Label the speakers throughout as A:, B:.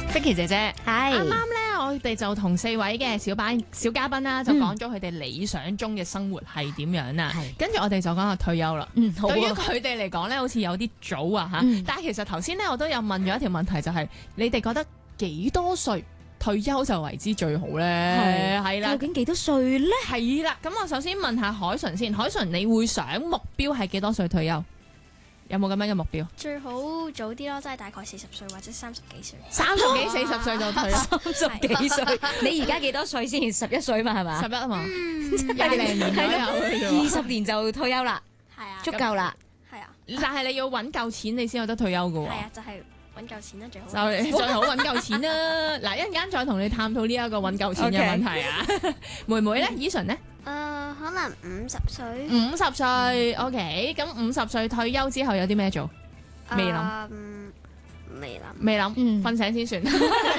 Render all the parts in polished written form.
A: 碧琪姐姐，
B: 係
A: 啱啱咧，我哋就同4位嘅小嘉賓啦，就講咗佢哋理想中嘅生活係點樣啊。
B: 係
A: 跟住我哋就講下退休啦。
B: 好啊
A: 對於佢哋嚟講咧，好似有啲早啊嚇。但係其實頭先咧，我都有問咗一條問題，就係你哋覺得幾多歲退休就為之最好咧？係啦
B: 究，竟幾多歲咧？
A: 係啦。咁我首先問下海純先，海純你會想目標係幾多歲退休？有冇咁樣嘅目標？
C: 最好早啲咯，即係大概40歲或者30幾歲。
A: 30幾40歲就退休
B: 30幾歲，你而家幾多歲先？11歲嘛係嘛
A: ？11啊嘛，廿零年左右嘅啫喎。
B: ？20年就退休啦，
C: 係啊，
B: 足夠啦。
C: 係啊，
A: 但係你要揾夠錢，你先有得退休嘅喎。
C: 係啊，就係揾夠錢啦，最好。
A: 就你最好揾夠錢啦。嗱，一陣間再同你探討呢一個揾夠錢嘅問題啊。妹妹咧，以純咧
C: 可能50歲。
A: ，50歲，OK。咁50歲退休之後有啲咩做？未諗，
C: 未諗。
A: 未諗，
B: 嗯
A: 瞓醒先算。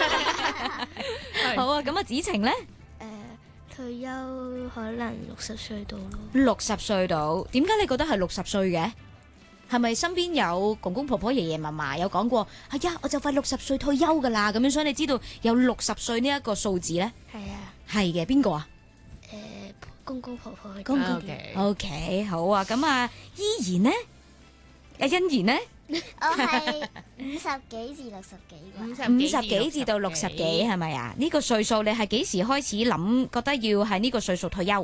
B: 好啊，咁啊，子晴咧
C: 退休可能60歲到咯。
B: ，60歲到，點解你覺得係60歲嘅？係咪身邊有公公婆婆、爺爺嫲嫲有講過？係啊，我就快60歲退休噶啦，咁樣，所以你知道有60歲呢一個數字咧？
C: 係啊，
B: 係嘅，邊個啊？
C: 公公婆婆去
B: 公公
A: OK。
B: OK，好啊，咁啊，依然呢？阿欣然呢？
C: 我係50幾至60幾啩。
B: 50幾至到60幾係咪啊？呢個歲數你係幾時開始諗覺得要喺呢個歲數退休？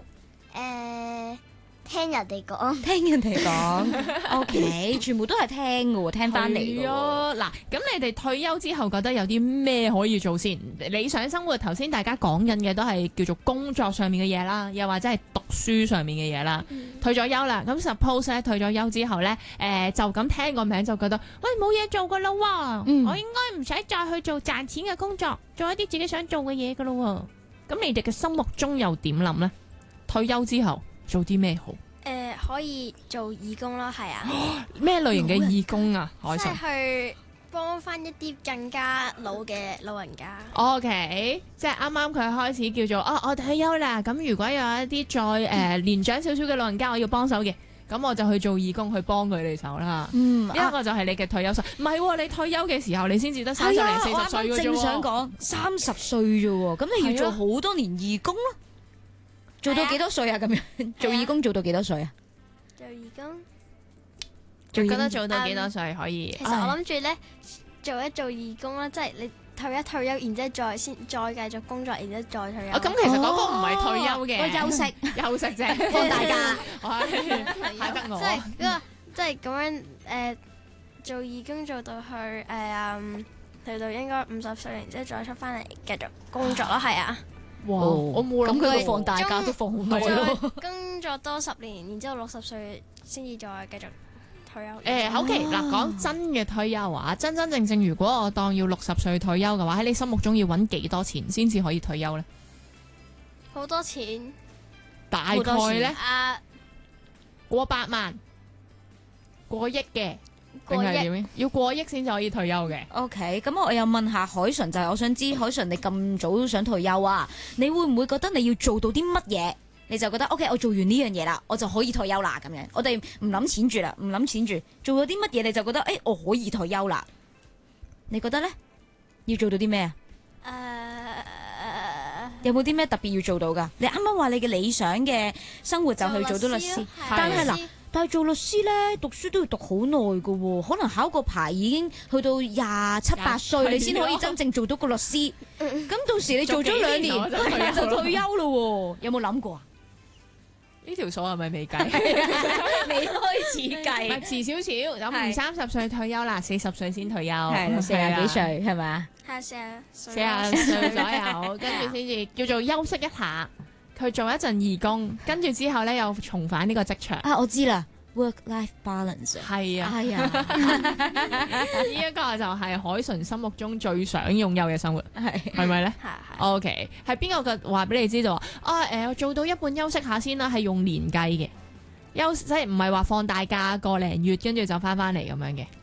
C: 聽人哋講。
B: 聽人哋講，OK，全部都係聽嘅喎，聽翻嚟嘅喎。
A: 係啊，嗱，咁你哋退休之後覺得有啲咩可以做先？理想生活頭先大家講緊嘅都係叫做工作上面嘅嘢啦，又或者係讀書上面嘅嘢啦。退咗休啦，咁 suppose 咧退咗休之後咧，就咁聽個名就覺得，喂冇嘢做噶啦喎，我應該唔使再去做賺錢嘅工作，做一啲自己想做嘅嘢噶咯喎。咁你哋嘅心目中又點諗呢？退休之後做啲咩好？
C: 可以做義工咯，係啊，
A: 咩類型嘅義工啊？海
C: 即
A: 純
C: 係去幫翻一啲更加老嘅老人家。
A: OK，即係啱啱佢開始叫做我退休啦。咁如果有一啲再年長少少嘅老人家，我要幫手嘅，咁我就去做義工去幫佢哋手啦。呢一個就係你嘅退休歲。唔係喎，你退休嘅時候你先至得30零40歲嘅啫喎。
B: 正想講30歲啫喎，咁你要做好多年義工咯。做到幾多歲啊？咁樣做義工做到幾多歲啊？
C: 做義工，
A: 你覺得做到幾多歲可以？
C: 其實我諗住咧做義工啦，即係你退休，然之後再繼續工作，然之後再退休。
A: 咁其實嗰個唔係退休嘅，
B: 休息
A: 休息啫，
B: 放大假。
A: 係得我。
C: 即係咁樣做義工做到去到應該50歲，然之後再出翻嚟繼續工作咯，係啊。
A: 哇！我冇諗
B: 咁佢
A: 過
B: 放大假都放好耐
C: 再
B: 咯。
C: 工作多10年，然之後60歲先至再繼續退休。
A: OK 嗱，講真嘅退休啊，真正如果我當要60歲退休嘅話，喺你心目中要揾幾多錢先至可以退休呢？
C: 好多錢。
A: 大概呢？
C: 啊，
A: 過百萬、過億嘅，定係點樣？要過億先至可以退休嘅。
B: OK，咁我又問下海純，就係我想知海純你咁早都想退休啊？你會唔會覺得你要做到啲乜嘢，你就覺得 OK， 我做完呢樣嘢啦，我就可以退休啦咁樣？我哋唔諗錢住啦，唔諗錢住，做咗啲乜嘢你就覺得我可以退休啦？你覺得呢？要做到啲咩啊？有冇啲咩特別要做到噶？你啱啱話你嘅理想嘅生活就去做到律師，但係做律師咧，讀書都要讀好耐噶喎，可能考個牌已經去到27、8歲，你先可以真正做到個律師。咁到時你做咗2年就退休咯喎，有冇諗過啊？
A: 呢條數係咪未計？
B: 未開始
A: 唔係
B: 計，
A: 遲少少，咁30歲退休啦，40歲先退休，
B: 係啦，40幾歲係咪啊？
C: 係40歲。
A: 40歲左右，跟住先至叫做休息一下，去做一陣義工，跟住之後咧又重返呢個職場。
B: 啊，我知啦，work-life balance。
A: 係啊，
B: 係啊，
A: 呢一個就係海純心目中最想擁有嘅生活，係咪咧
C: 係。
A: ？OK，係邊個嘅話俾你知道我做到一半休息下先啦，係用年計嘅，即係唔係話放大假個零月，跟住就翻嚟咁樣嘅。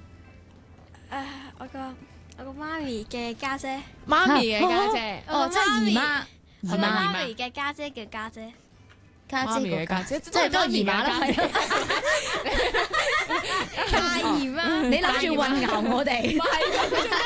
C: 我個媽咪嘅家姐。
A: 媽咪嘅家姐，
B: 哦，即係姨媽，
C: 我個媽咪嘅家姐叫家姐。
A: 媽咪嘅家姐，
B: 即係都係姨媽啦，係啊，
C: 大姨媽。
B: 你諗住混淆我哋？